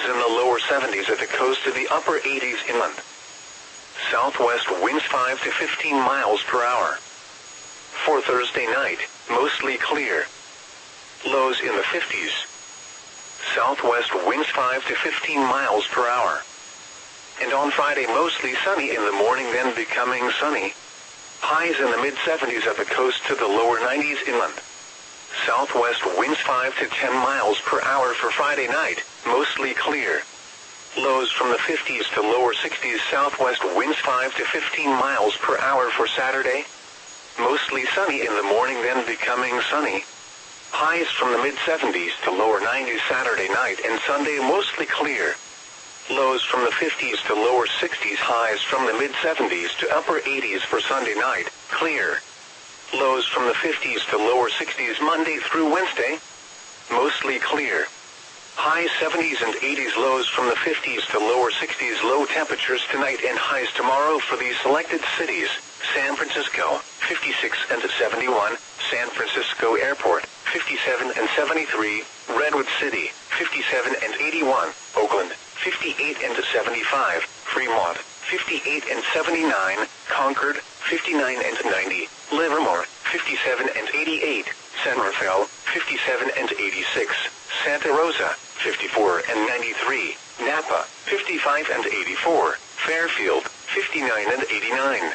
highs in the lower 70s at the coast to the upper 80s inland. Southwest winds 5 to 15 miles per hour. For Thursday night, mostly clear. Lows in the 50s. Southwest winds 5 to 15 miles per hour. And on Friday mostly sunny in the morning, then becoming sunny. Highs in the mid-70s at the coast to the lower 90s inland. Southwest winds 5 to 10 miles per hour for Friday night, mostly clear. Lows from the 50s to lower 60s. Southwest winds 5 to 15 miles per hour for Saturday. Mostly sunny in the morning, then becoming sunny. Highs from the mid-70s to lower 90s Saturday night and Sunday, mostly clear. Lows from the 50s to lower 60s. Highs from the mid-70s to upper 80s for Sunday night, clear. Lows from the 50s to lower 60s Monday through Wednesday, mostly clear. High 70s and 80s. Lows from the 50s to lower 60s. Low temperatures tonight and highs tomorrow for these selected cities: San Francisco, 56 and 71, San Francisco Airport, 57 and 73, Redwood City, 57 and 81, Oakland, 58 and 75, Fremont, 58 and 79, Concord, 59 and 90, Livermore, 57 and 88, San Rafael, 57 and 86, Santa Rosa, 54 and 93, Napa, 55 and 84, Fairfield, 59 and 89.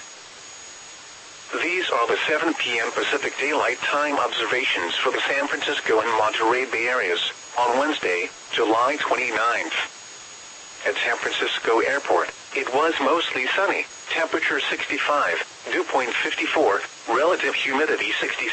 These are the 7 p.m. Pacific Daylight Time observations for the San Francisco and Monterey Bay areas on Wednesday, July 29th. At San Francisco Airport, it was mostly sunny, temperature 65, dew point 54, relative humidity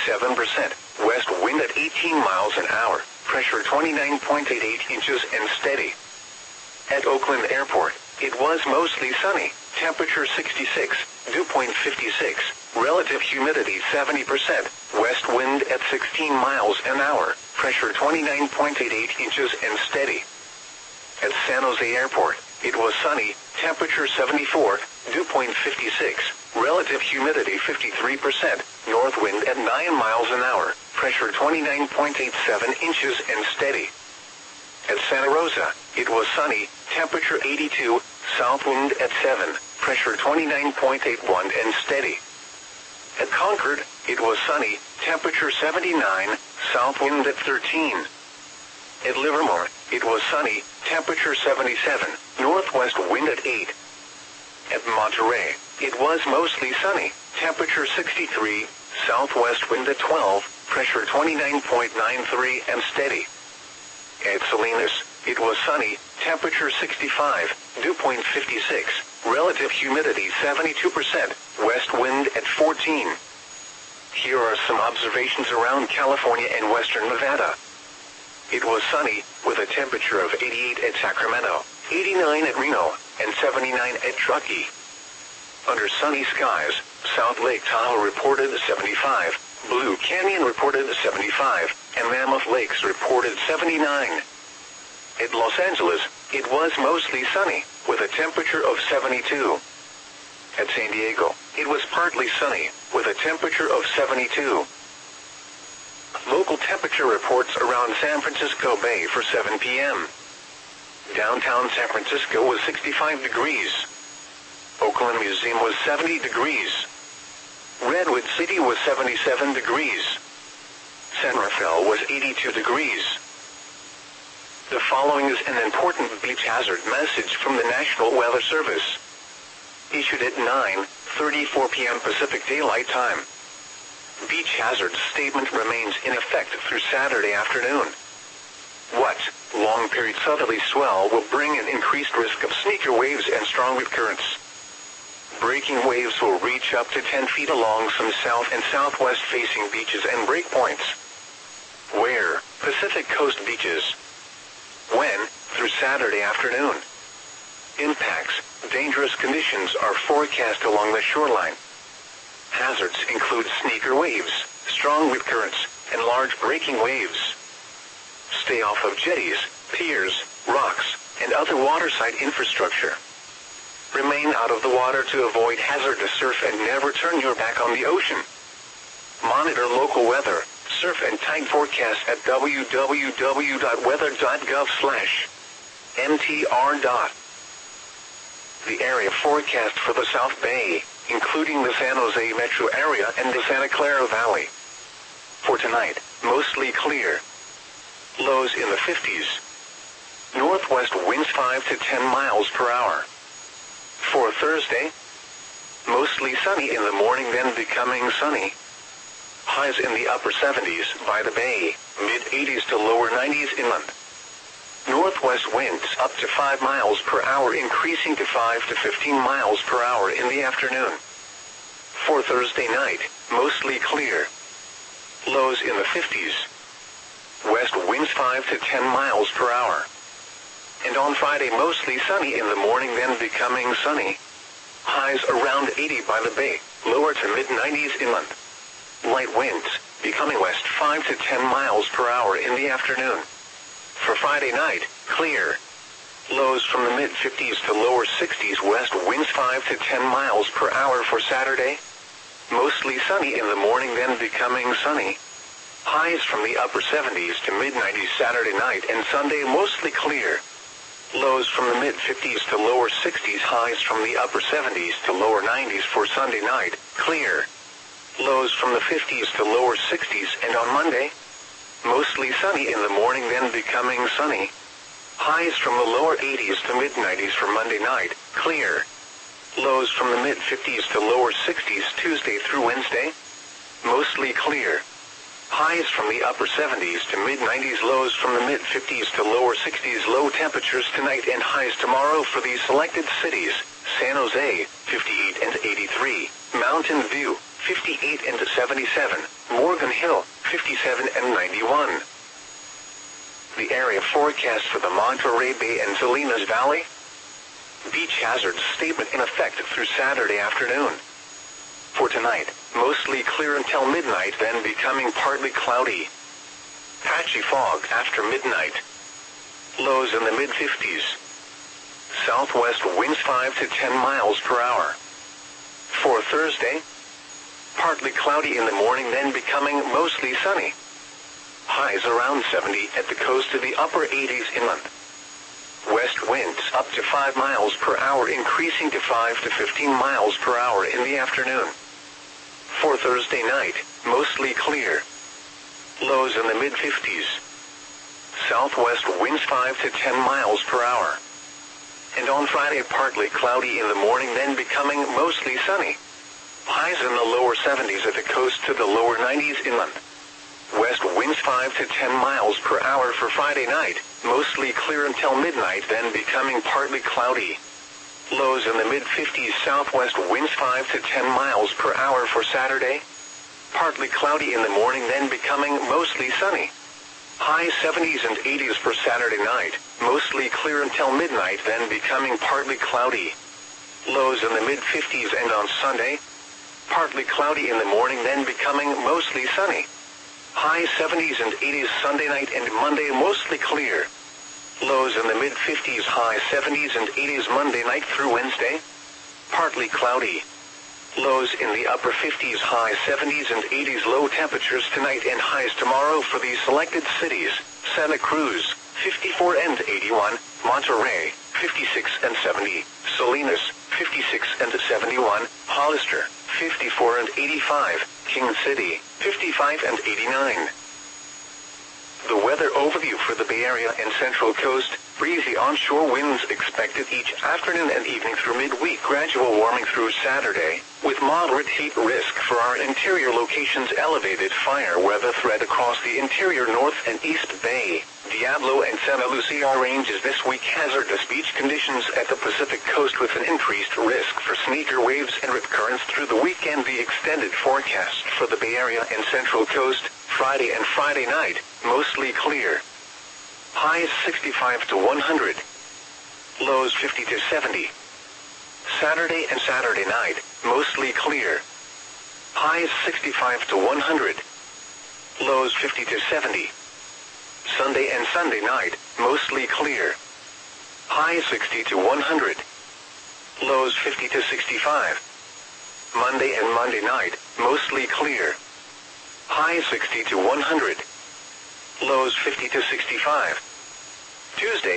67%, west wind at 18 miles an hour, pressure 29.88 inches and steady. At Oakland Airport, it was mostly sunny, temperature 66, dew point 56, relative humidity 70%, west wind at 16 miles an hour, pressure 29.88 inches and steady. At San Jose Airport, it was sunny, temperature 74, dew point 56, relative humidity 53%, north wind at 9 miles an hour, pressure 29.87 inches and steady. At Santa Rosa, it was sunny, temperature 82, south wind at 7, pressure 29.81 and steady. At Concord, it was sunny, temperature 79, south wind at 13. At Livermore, it was sunny, temperature 77, northwest wind at 8. At Monterey, it was mostly sunny, temperature 63, southwest wind at 12, pressure 29.93 and steady. At Salinas, it was sunny, temperature 65, dew point 56, relative humidity 72%, west wind at 14. Here are some observations around California and western Nevada. It was sunny, with a temperature of 88 at Sacramento, 89 at Reno, and 79 at Truckee. Under sunny skies, South Lake Tahoe reported 75, Blue Canyon reported 75, and Mammoth Lakes reported 79. At Los Angeles, it was mostly sunny, with a temperature of 72. At San Diego, it was partly sunny, with a temperature of 72. Local temperature reports around San Francisco Bay for 7 p.m. Downtown San Francisco was 65 degrees. Oakland Museum was 70 degrees. Redwood City was 77 degrees. San Rafael was 82 degrees. The following is an important beach hazard message from the National Weather Service. Issued at 9:34 p.m. Pacific Daylight Time. Beach hazard statement remains in effect through Saturday afternoon. What? Long period southerly swell will bring an increased risk of sneaker waves and strong wind currents. Breaking waves will reach up to 10 feet along some south and southwest facing beaches and breakpoints. Where? Pacific Coast beaches. When? Through Saturday afternoon. Impacts. Dangerous conditions are forecast along the shoreline. Hazards include sneaker waves, strong wind currents, and large breaking waves. Stay off of jetties, piers, rocks, and other waterside infrastructure. Remain out of the water to avoid hazardous surf and never turn your back on the ocean. Monitor local weather, surf and tide forecasts at www.weather.gov/. MTR. The area forecast for the South Bay, including the San Jose metro area and the Santa Clara Valley. For tonight, mostly clear. Lows in the 50s. Northwest winds 5 to 10 miles per hour. For Thursday, mostly sunny in the morning, then becoming sunny. Highs in the upper 70s by the bay, mid-80s to lower 90s inland. Northwest winds up to 5 miles per hour, increasing to 5 to 15 miles per hour in the afternoon. For Thursday night, mostly clear. Lows in the 50s. West winds 5 to 10 miles per hour. And on Friday, mostly sunny in the morning, then becoming sunny. Highs around 80 by the bay, lower to mid-90s inland. Light winds, becoming west 5 to 10 miles per hour in the afternoon. For Friday night, clear. Lows from the mid-50s to lower 60s. West winds 5 to 10 miles per hour for Saturday. Mostly sunny in the morning, then becoming sunny. Highs from the upper 70s to mid-90s Saturday night and Sunday, mostly clear. Lows from the mid-50s to lower 60s. Highs from the upper 70s to lower 90s for Sunday night, clear. Lows from the 50s to lower 60s, and on Monday, mostly sunny in the morning, then becoming sunny. Highs from the lower 80s to mid-90s for Monday night, clear. Lows from the mid-50s to lower 60s Tuesday through Wednesday, mostly clear. Highs from the upper 70s to mid-90s. Lows from the mid-50s to lower 60s. Low temperatures tonight and highs tomorrow for these selected cities: San Jose, 58 and 83, Mountain View, 58 and 77, Morgan Hill, 57 and 91. The area forecast for the Monterey Bay and Salinas Valley. Beach hazards statement in effect through Saturday afternoon. For tonight, mostly clear until midnight, then becoming partly cloudy. Patchy fog after midnight. Lows in the mid-50s. Southwest winds 5 to 10 miles per hour. For Thursday, partly cloudy in the morning, then becoming mostly sunny. Highs around 70 at the coast to the upper 80s inland. West winds up to 5 miles per hour, increasing to 5 to 15 miles per hour in the afternoon. For Thursday night, mostly clear. Lows in the mid-50s. Southwest winds 5 to 10 miles per hour. And on Friday, partly cloudy in the morning, then becoming mostly sunny. Highs in the lower 70s at the coast to the lower 90s inland. West winds 5 to 10 miles per hour for Friday night, mostly clear until midnight, then becoming partly cloudy. Lows in the mid-50s. Southwest winds 5 to 10 miles per hour for Saturday. Partly cloudy in the morning, then becoming mostly sunny. High 70s and 80s for Saturday night, mostly clear until midnight, then becoming partly cloudy. Lows in the mid-50s, and on Sunday, partly cloudy in the morning, then becoming mostly sunny. High 70s and 80s Sunday night and Monday, mostly clear. Lows in the mid-50s, high 70s and 80s Monday night through Wednesday. Partly cloudy. Lows in the upper 50s, high 70s and 80s. Low temperatures tonight and highs tomorrow for these selected cities: Santa Cruz, 54 and 81, Monterey, 56 and 70, Salinas, 56 and 71, Hollister, 54 and 85, King City, 55 and 89. The weather overview for the Bay Area and Central Coast: breezy onshore winds expected each afternoon and evening through midweek. Gradual warming through Saturday, with moderate heat risk for our interior locations. Elevated fire weather threat across the interior North and East Bay, Diablo and Santa Lucia ranges this week. Hazardous beach conditions at the Pacific Coast with an increased risk for sneaker waves and rip currents through the weekend. The extended forecast for the Bay Area and Central Coast: Friday and Friday night, mostly clear. Highs 65 to 100. Lows 50 to 70. Saturday and Saturday night, mostly clear. Highs 65 to 100. Lows 50 to 70. Sunday and Sunday night, mostly clear. Highs 60 to 100. Lows 50 to 65. Monday and Monday night, mostly clear. Highs 60 to 100. Lows 50 to 65. Tuesday